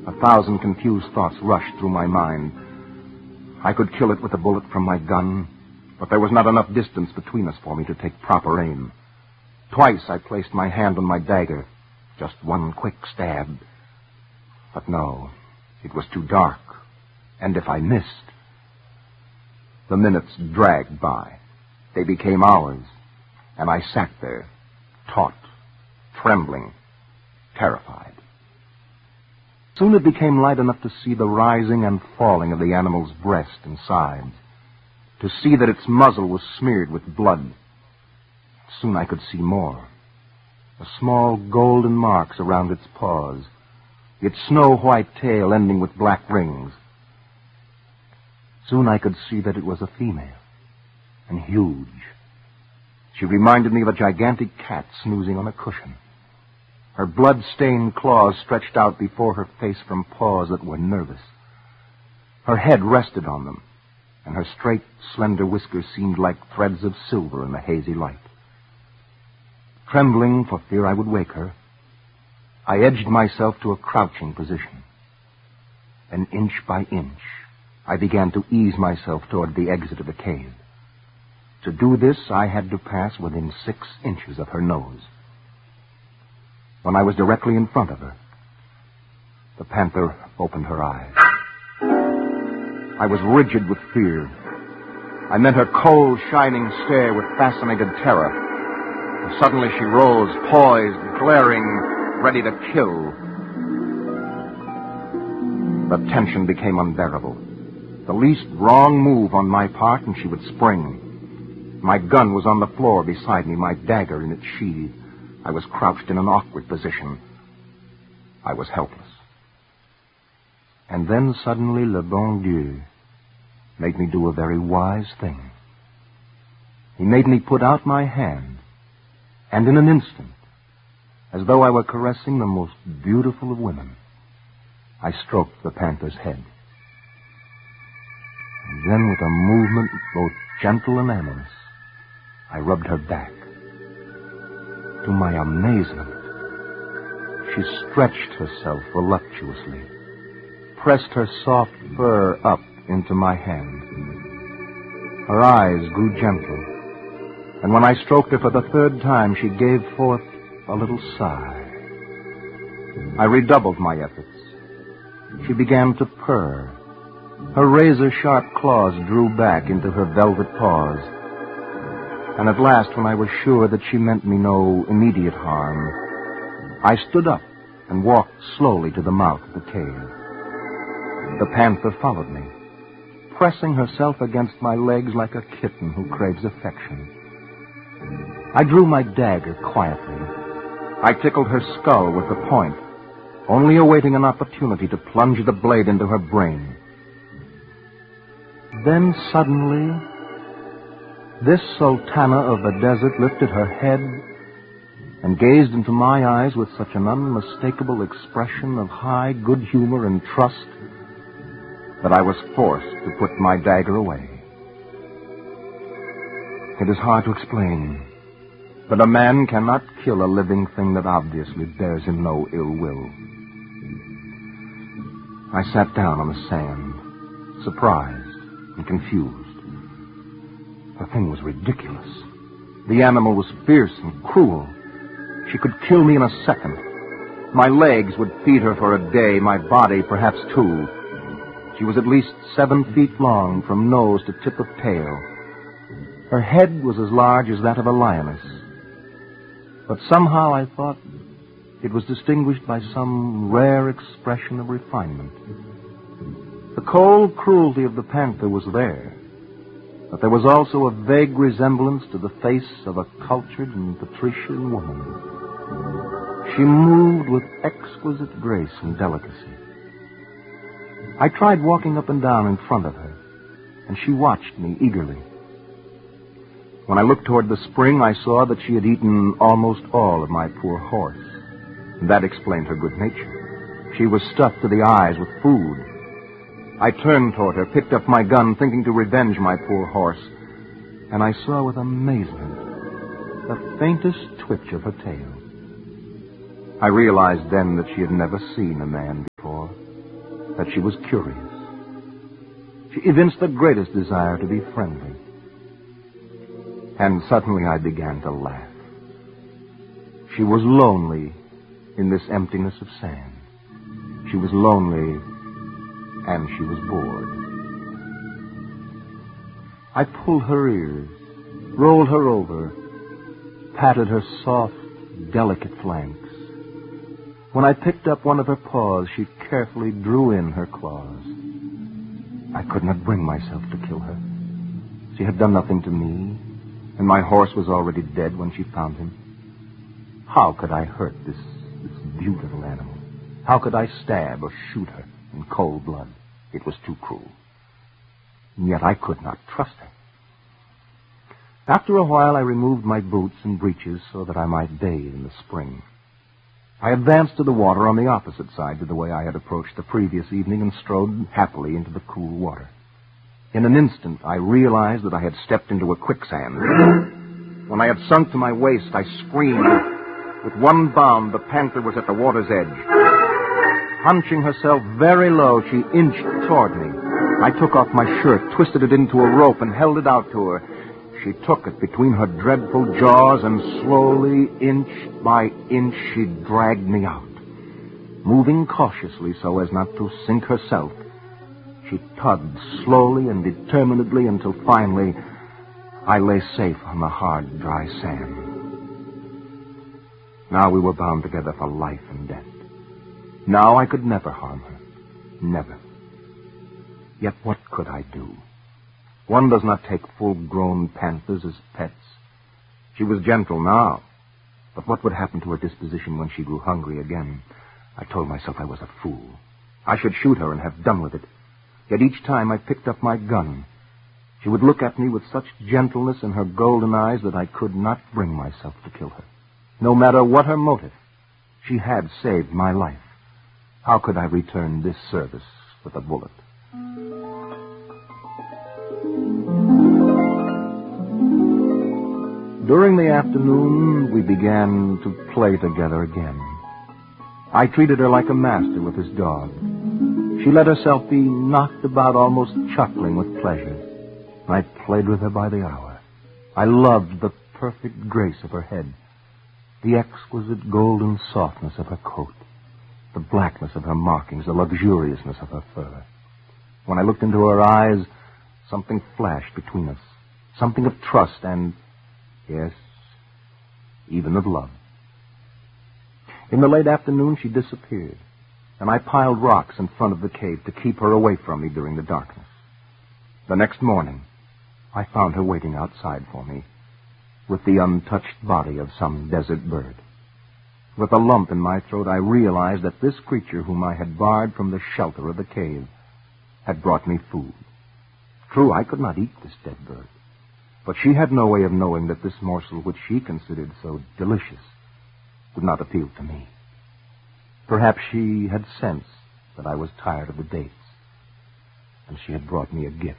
1,000 confused thoughts rushed through my mind. I could kill it with a bullet from my gun, but there was not enough distance between us for me to take proper aim. Twice I placed my hand on my dagger, just one quick stab. But no, it was too dark, and if I missed... The minutes dragged by. They became hours, and I sat there, taut, trembling, terrified. Soon it became light enough to see the rising and falling of the animal's breast and sides, to see that its muzzle was smeared with blood. Soon I could see more. The small golden marks around its paws, its snow-white tail ending with black rings. Soon I could see that it was a female, and huge. She reminded me of a gigantic cat snoozing on a cushion. Her blood-stained claws stretched out before her face from paws that were nervous. Her head rested on them, and her straight, slender whiskers seemed like threads of silver in the hazy light. Trembling for fear I would wake her, I edged myself to a crouching position. And inch by inch, I began to ease myself toward the exit of the cave. To do this, I had to pass within 6 inches of her nose. When I was directly in front of her, the panther opened her eyes. I was rigid with fear. I met her cold, shining stare with fascinated terror. And suddenly she rose, poised, glaring, ready to kill. The tension became unbearable. The least wrong move on my part and she would spring. My gun was on the floor beside me, my dagger in its sheath. I was crouched in an awkward position. I was helpless. And then suddenly le bon Dieu made me do a very wise thing. He made me put out my hand, and in an instant, as though I were caressing the most beautiful of women, I stroked the panther's head. And then with a movement both gentle and amorous, I rubbed her back. To my amazement, she stretched herself voluptuously, pressed her soft fur up into my hand. Her eyes grew gentle, and when I stroked her for the 3rd time, she gave forth a little sigh. I redoubled my efforts. She began to purr. Her razor-sharp claws drew back into her velvet paws. And at last, when I was sure that she meant me no immediate harm, I stood up and walked slowly to the mouth of the cave. The panther followed me, pressing herself against my legs like a kitten who craves affection. I drew my dagger quietly. I tickled her skull with the point, only awaiting an opportunity to plunge the blade into her brain. Then suddenly, this sultana of the desert lifted her head and gazed into my eyes with such an unmistakable expression of high good humor and trust that I was forced to put my dagger away. It is hard to explain, but a man cannot kill a living thing that obviously bears him no ill will. I sat down on the sand, surprised and confused. The thing was ridiculous. The animal was fierce and cruel. She could kill me in a second. My legs would feed her for a day, my body perhaps 2. She was at least 7 feet long from nose to tip of tail. Her head was as large as that of a lioness. But somehow I thought it was distinguished by some rare expression of refinement. The cold cruelty of the panther was there, but there was also a vague resemblance to the face of a cultured and patrician woman. She moved with exquisite grace and delicacy. I tried walking up and down in front of her, and she watched me eagerly. When I looked toward the spring, I saw that she had eaten almost all of my poor horse. And that explained her good nature. She was stuffed to the eyes with food. I turned toward her, picked up my gun, thinking to revenge my poor horse, and I saw with amazement the faintest twitch of her tail. I realized then that she had never seen a man before. that she was curious. She evinced the greatest desire to be friendly. And suddenly I began to laugh. She was lonely in this emptiness of sand. She was lonely, and she was bored. I pulled her ears, rolled her over, patted her soft, delicate flanks. When I picked up one of her paws, she carefully drew in her claws. I could not bring myself to kill her. She had done nothing to me, and my horse was already dead when she found him. How could I hurt this beautiful animal? How could I stab or shoot her in cold blood? It was too cruel. And yet I could not trust her. After a while, I removed my boots and breeches so that I might bathe in the spring. I advanced to the water on the opposite side to the way I had approached the previous evening and strode happily into the cool water. In an instant, I realized that I had stepped into a quicksand. When I had sunk to my waist, I screamed. With one bound, the panther was at the water's edge. Hunching herself very low, she inched toward me. I took off my shirt, twisted it into a rope, and held it out to her. She took it between her dreadful jaws, and slowly, inch by inch, she dragged me out. Moving cautiously so as not to sink herself, she tugged slowly and determinedly until finally I lay safe on the hard, dry sand. Now we were bound together for life and death. Now I could never harm her. Never. Yet what could I do? One does not take full-grown panthers as pets. She was gentle now, but what would happen to her disposition when she grew hungry again? I told myself I was a fool. I should shoot her and have done with it. Yet each time I picked up my gun, she would look at me with such gentleness in her golden eyes that I could not bring myself to kill her. No matter what her motive, she had saved my life. How could I return this service with a bullet? During the afternoon, we began to play together again. I treated her like a master with his dog. She let herself be knocked about, almost chuckling with pleasure. I played with her by the hour. I loved the perfect grace of her head, the exquisite golden softness of her coat, the blackness of her markings, the luxuriousness of her fur. When I looked into her eyes, something flashed between us, something of trust and, yes, even of love. In the late afternoon, she disappeared, and I piled rocks in front of the cave to keep her away from me during the darkness. The next morning, I found her waiting outside for me, with the untouched body of some desert bird. With a lump in my throat, I realized that this creature whom I had barred from the shelter of the cave had brought me food. True, I could not eat this dead bird, but she had no way of knowing that this morsel, which she considered so delicious, would not appeal to me. Perhaps she had sensed that I was tired of the dates, and she had brought me a gift.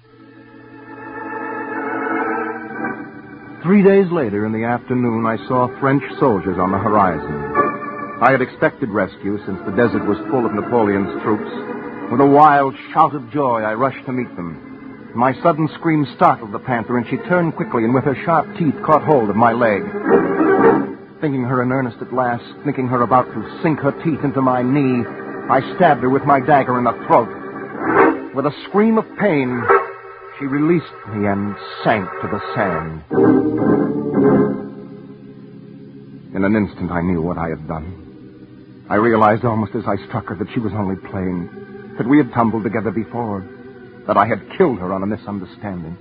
3 days later, in the afternoon, I saw French soldiers on the horizon. I had expected rescue, since the desert was full of Napoleon's troops. With a wild shout of joy, I rushed to meet them. My sudden scream startled the panther, and she turned quickly and with her sharp teeth caught hold of my leg. Thinking her in earnest at last, thinking her about to sink her teeth into my knee, I stabbed her with my dagger in the throat. With a scream of pain, she released me and sank to the sand. In an instant, I knew what I had done. I realized almost as I struck her that she was only playing, that we had tumbled together before, that I had killed her on a misunderstanding.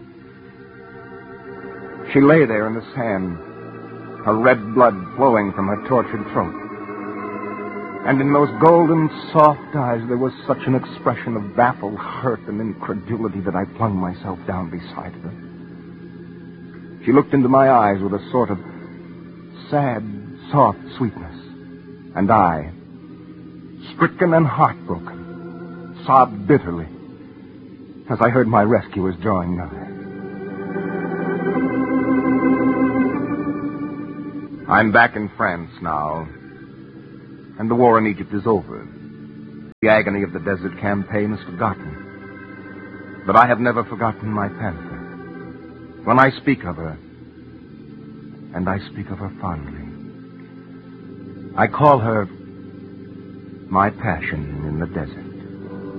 She lay there in the sand, her red blood flowing from her tortured throat. And in those golden, soft eyes, there was such an expression of baffled hurt and incredulity that I flung myself down beside her. She looked into my eyes with a sort of sad, soft sweetness. And I, stricken and heartbroken, sobbed bitterly as I heard my rescuers drawing nigh. I'm back in France now, and the war in Egypt is over. The agony of the desert campaign is forgotten. But I have never forgotten my panther. When I speak of her, and I speak of her fondly, I call her my passion in the desert.